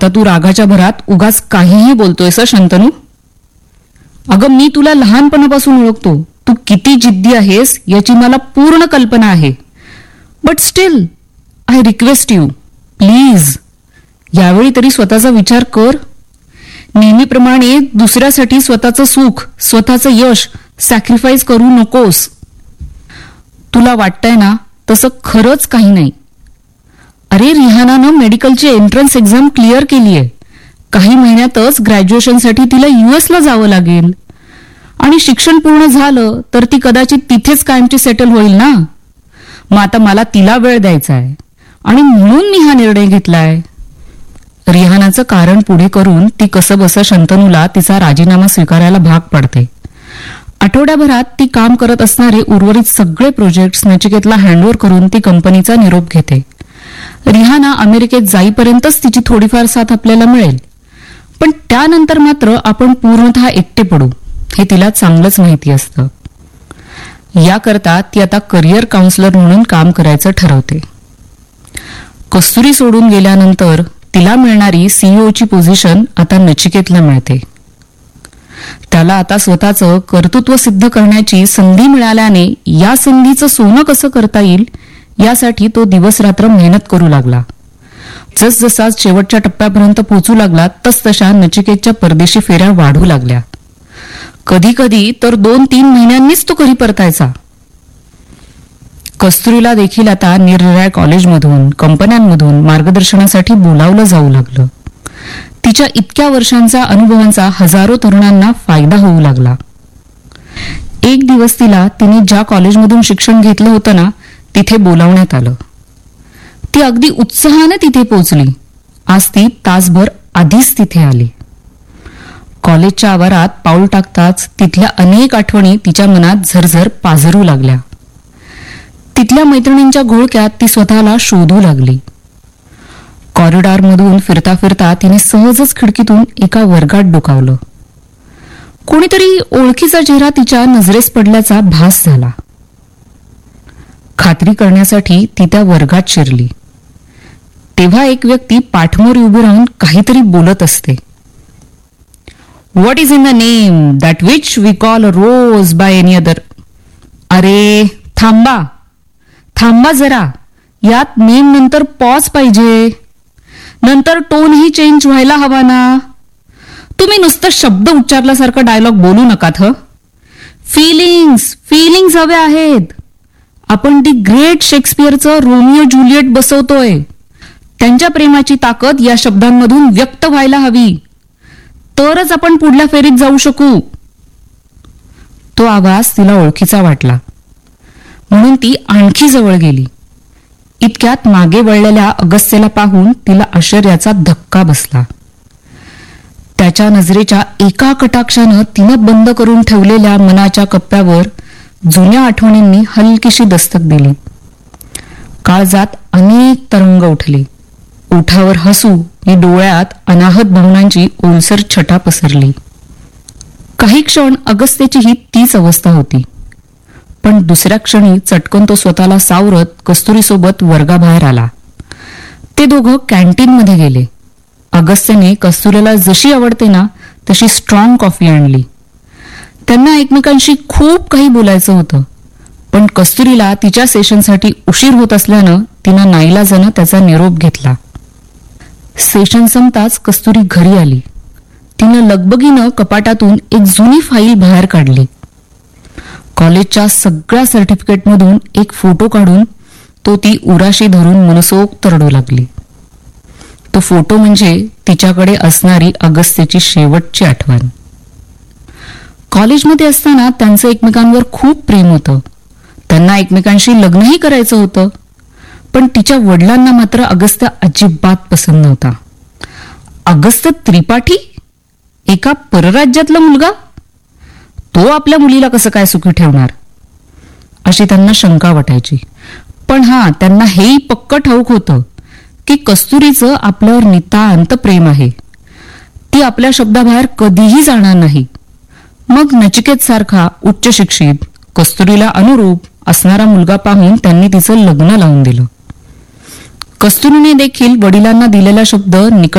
आता तू रागाच्या भरात उगाच काहीही बोलतोयस शंतनू. अगं मी तुला लहानपणापासून ओळखतो. तू किती जिद्दी आहेस याची मला पूर्ण कल्पना आहे. But still I request you, please यावेळी तरी स्वतःचा विचार कर. नेहमीप्रमाणे दुसऱ्यासाठी स्वतःचं सुख, स्वतःचं यश सॅक्रिफाईस करू नकोस. तुला वाटतंय ना तसं खरंच काही नाही. अरे रिहानानं मेडिकलची एंट्रन्स एक्झाम क्लिअर केली आहे. काही महिन्यातच ग्रॅज्युएशनसाठी तिला युएसला जावं लागेल. आणि शिक्षण पूर्ण झालं तर ती कदाचित तिथेच कायमची सेटल होईल ना. मग आता मला तिला वेळ द्यायचा आहे आणि म्हणून मी हा निर्णय घेतलाय. रिहानाचं कारण पुढे करून ती कसंबसं शंतनूला तिचा राजीनामा स्वीकारायला भाग पडते. आठवड्याभरात ती काम करत असणारे उर्वरित सगळे प्रोजेक्ट्स नचिकेतला हँडओव्हर करून ती कंपनीचा निरोप घेते. रिहाना अमेरिकेत जाईपर्यंतच तिची थोडीफार साथ आपल्याला मिळेल, पण त्यानंतर मात्र आपण पूर्णतः एकटे पडू हे तिला चांगलंच माहिती असतं. याकरता ती आता करिअर काउन्सिलर म्हणून काम करायचं ठरवते. कस्तुरी सोडून गेल्यानंतर तिला मिळणारी सीईओची पोझिशन आता नचिकेतला मिळते. त्याला आता स्वतःचं कर्तृत्व सिद्ध करण्याची संधी मिळाल्याने या संधीचं सोनं कसं करता येईल यासाठी तो दिवसरात्र मेहनत करू लागला. जसजसा शेवटच्या टप्प्यापर्यंत पोहोचू लागला तसतशा नचिकेतच्या परदेशी फेऱ्या वाढू लागल्या. कधी कधी तर 2-3 महिन्यांनीच तो घरी परतायचा. कस्तुरीला देखील आता निरनिराळ्या कॉलेजमधून, कंपन्यांमधून मार्गदर्शनासाठी बोलावलं जाऊ लागलं. तिच्या इतक्या वर्षांचा अनुभवांचा हजारो तरुणांना फायदा होऊ लागला. एक दिवस तिने ज्या कॉलेजमधून शिक्षण घेतलं होतं ना तिथे बोलावण्यात आलं. ती अगदी उत्साहाने तिथे पोहोचली. आज ती तासभर आधीच तिथे आली. कॉलेजच्या आवारात पाऊल टाकताच तिथल्या अनेक आठवणी तिच्या मनात झरझर पाझरू लागल्या. तिथल्या मैत्रिणींच्या घोळक्यात ती स्वतःला शोधू लागली. कॉरिडॉरमधून फिरता फिरता तिने सहजच खिडकीतून एका वर्गात डोकावलं. कोणीतरी ओळखीचा चेहरा तिच्या नजरेस पडल्याचा भास झाला. खात्री करण्यासाठी ती त्या वर्गात शिरली. तेव्हा एक व्यक्ती पाठमोरी उभी राहून काहीतरी बोलत असते. What is in the name that which we call a rose by any other. अरे थांबा थांबा जरा. यात नेम नंतर पॉज पाहिजे. नंतर टोनही चेंज व्हायला हवा ना. तुम्ही नुसतं शब्द उच्चारल्यासारखं डायलॉग बोलू नकात. फिलिंग्स हवे आहेत. आपण दी ग्रेट शेक्सपियरचं रोमिओ ज्युलियट बसवतोय. त्यांच्या प्रेमाची ताकद या शब्दांमधून व्यक्त व्हायला हवी. तरच आपण पुढल्या फेरीत जाऊ शकू. तो आवाज तिला ओळखीचा वाटला म्हणून ती आणखी जवळ गेली. इतक्यात मागे वळलेल्या अगस्त्यला पाहून तिला आश्चर्याचा धक्का बसला. त्याच्या नजरेच्या एका कटाक्षानं तिनं बंद करून ठेवलेल्या मनाच्या कप्प्यावर जुन्या आठवणींनी हलकीशी दस्तक दिली. काळजात अनेक तरंग उठले. ओठावर हसू आणि डोळ्यात अनाहत भावनांची ओलसर छटा पसरली. काही क्षण अगस्त्यचीही तीच अवस्था होती, पण दुसऱ्या क्षणी चटकन तो स्वतःला सावरत कस्तुरीसोबत वर्गाबाहेर आला. ते दोघं कॅन्टीनमध्ये गेले. अगस्त्यने कस्तुरीला जशी आवडते ना तशी स्ट्रॉंग कॉफी आणली. त्यांना एकमेकांशी खूप काही बोलायचं होतं, पण कस्तुरीला तिच्या सेशनसाठी उशीर होत असल्यानं तिनं नाईलाजानं त्याचा निरोप घेतला. सेशन संपताच कस्तुरी घरी आली. तिनं लगबगीनं कपाटातून एक जुनी फाईल बाहेर काढली. कॉलेजच्या सगळ्या सर्टिफिकेटमधून एक फोटो काढून तो ती उराशी धरून मनसोक्त रडू लागली. तो फोटो म्हणजे तिच्याकडे असणारी अगस्त्यची शेवटची आठवण. कॉलेजमध्ये असताना त्यांचं एकमेकांवर खूप प्रेम होतं. त्यांना एकमेकांशी लग्नही करायचं होतं, पण तिच्या वडिलांना मात्र अगस्त्य अजिबात पसंत नव्हता. अगस्त्य त्रिपाठी, एका परराज्यातला मुलगा, तो आपल्या मुलीला कसं काय सुखी ठेवणार अशी त्यांना शंका वाटायची. पण त्यांना हेही पक्क ठाऊक होतं की कस्तुरीचं आपल्यावर नितांत प्रेम आहे. ती आपल्या शब्दाबाहेर कधीही जाणार नाही. मग नचिकेत सारखा उच्च शिक्षित, कस्तुरीला अनुरूप असणारा मुलगा पाहून त्यांनी तिचं लग्न लावून दिलं. कस्तुरीने देखील वडिलांना दिलेला शब्द